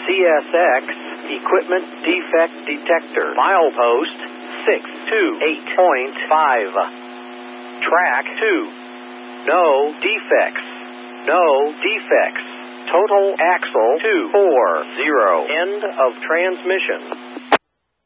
CSX Equipment Defect Detector. Milepost 628.5. Track 2. No defects. No defects. Total axle 240. End of transmission.